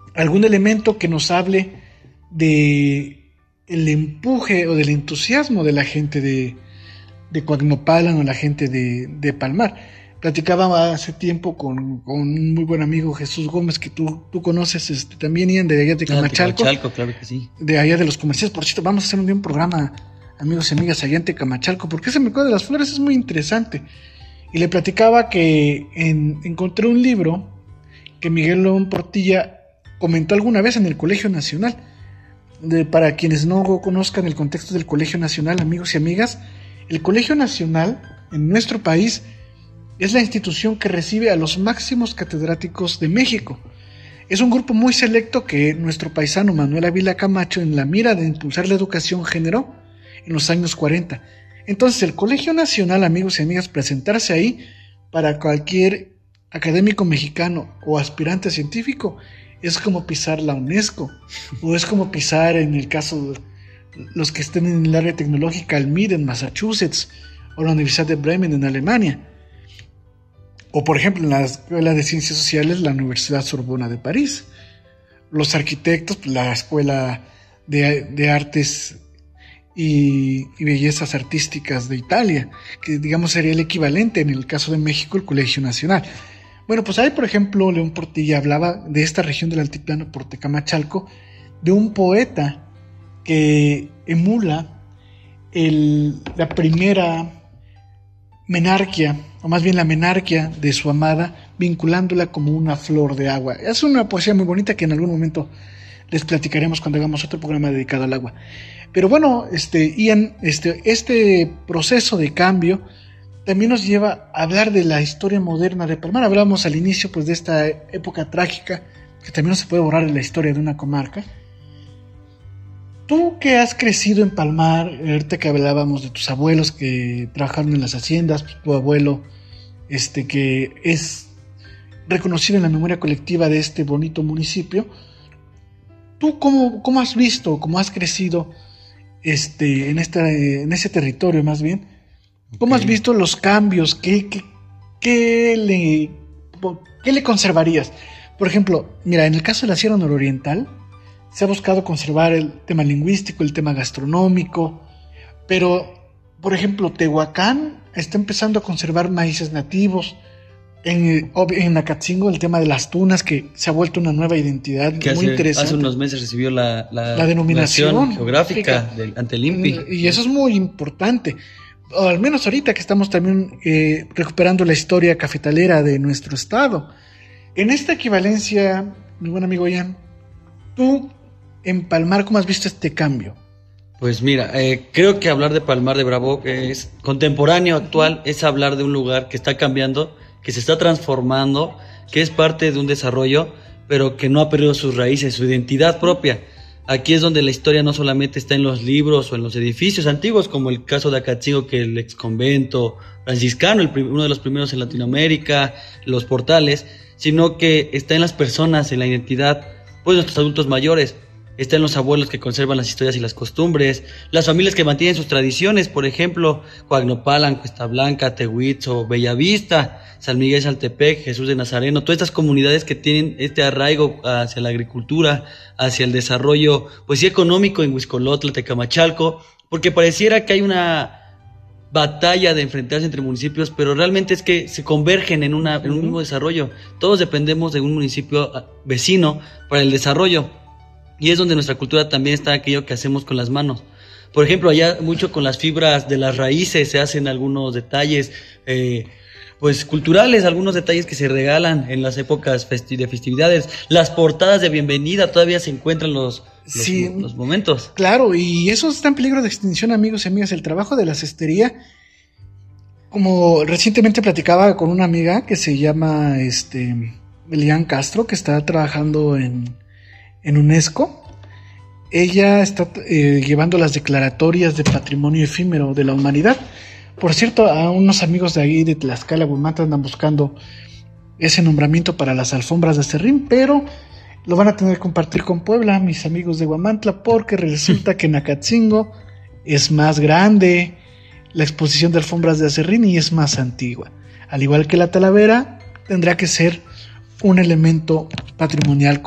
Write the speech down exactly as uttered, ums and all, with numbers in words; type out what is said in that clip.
algún elemento que nos hable de el empuje o del entusiasmo de la gente de, de Coagnopalan o la gente de, de Palmar. Platicaba hace tiempo con, con un muy buen amigo, Jesús Gómez, que tú, tú conoces este, también, Ian, de allá de Camachalco. Ah, de Camachalco, claro que sí. De allá de los comerciales. Por cierto, vamos a hacer un día un programa, amigos y amigas, allá en Tecamachalco, porque ese mercado de las flores es muy interesante. Y le platicaba que en, encontré un libro que Miguel León Portilla comentó alguna vez en el Colegio Nacional. De, para quienes no conozcan el contexto del Colegio Nacional, amigos y amigas, el Colegio Nacional en nuestro país es la institución que recibe a los máximos catedráticos de México. Es un grupo muy selecto que nuestro paisano Manuel Ávila Camacho, en la mira de impulsar la educación, generó en los años cuarenta. Entonces el Colegio Nacional, amigos y amigas, presentarse ahí para cualquier académico mexicano o aspirante científico es como pisar la UNESCO, o es como pisar, en el caso de los que estén en el área tecnológica, el M I D en Massachusetts, o la Universidad de Bremen en Alemania. O por ejemplo en la Escuela de Ciencias Sociales, la Universidad Sorbona de París. Los arquitectos, la Escuela de, de Artes y, y Bellezas Artísticas de Italia, que digamos sería el equivalente en el caso de México, el Colegio Nacional. Bueno, pues ahí por ejemplo León Portilla hablaba de esta región del altiplano por Tecamachalco, de un poeta que emula el, la primera menarquia, o más bien la menarquia de su amada, vinculándola como una flor de agua. Es una poesía muy bonita que en algún momento les platicaremos cuando hagamos otro programa dedicado al agua. Pero bueno, este, Ian, este, este proceso de cambio también nos lleva a hablar de la historia moderna de Palmar. Hablamos al inicio pues de esta época trágica que también no se puede borrar en la historia de una comarca. Tú que has crecido en Palmar, ahorita que hablábamos de tus abuelos que trabajaron en las haciendas, tu abuelo este, que es reconocido en la memoria colectiva de este bonito municipio, ¿tú cómo, cómo has visto, cómo has crecido este, en, esta, en ese territorio más bien? ¿Cómo okay. has visto los cambios? ¿Qué, qué, qué, le, ¿Qué le conservarías? Por ejemplo, mira, en el caso de la Sierra Nororiental, se ha buscado conservar el tema lingüístico, el tema gastronómico, pero, por ejemplo, Tehuacán está empezando a conservar maíces nativos. En, en Acatzingo, el tema de las tunas, que se ha vuelto una nueva identidad muy hace, interesante. Hace unos meses recibió la, la, la denominación geográfica del, ante el INPI. Y eso es muy importante. O al menos ahorita que estamos también eh, recuperando la historia cafetalera de nuestro estado. En esta equivalencia, mi buen amigo Ian, tú en Palmar, ¿cómo has visto este cambio? Pues mira, eh, creo que hablar de Palmar de Bravo es contemporáneo, actual, es hablar de un lugar que está cambiando, que se está transformando, que es parte de un desarrollo, pero que no ha perdido sus raíces, su identidad propia. Aquí es donde la historia no solamente está en los libros o en los edificios antiguos, como el caso de Acatzingo, que el ex convento franciscano, el, uno de los primeros en Latinoamérica, los portales, sino que está en las personas, en la identidad, pues nuestros adultos mayores. Está en los abuelos que conservan las historias y las costumbres, las familias que mantienen sus tradiciones, por ejemplo, Coagnopalan, Cuesta Blanca, Tehuitzo, Bellavista, San Miguel Saltepec, Jesús de Nazareno, todas estas comunidades que tienen este arraigo hacia la agricultura, hacia el desarrollo, pues sí, económico en Huixcolotla, Tecamachalco, porque pareciera que hay una batalla de enfrentarse entre municipios, pero realmente es que se convergen en, una, en un mismo desarrollo. Todos dependemos de un municipio vecino para el desarrollo. Y es donde nuestra cultura también está aquello que hacemos con las manos. Por ejemplo, allá mucho con las fibras de las raíces se hacen algunos detalles, eh, pues culturales, algunos detalles que se regalan en las épocas festi- de festividades. Las portadas de bienvenida todavía se encuentran los, los, sí, los momentos. Claro, y eso está en peligro de extinción, amigos y amigas. El trabajo de la cestería, como recientemente platicaba con una amiga que se llama este, Elian Castro, que está trabajando en... en UNESCO, ella está eh, llevando las declaratorias de patrimonio efímero de la humanidad. Por cierto, a unos amigos de ahí de Tlaxcala, Huamantla, andan buscando ese nombramiento para las alfombras de Cerrín, pero lo van a tener que compartir con Puebla, mis amigos de Huamantla, porque resulta que en Acatzingo es más grande la exposición de alfombras de Acerrín y es más antigua. Al igual que la Talavera, tendrá que ser un elemento patrimonial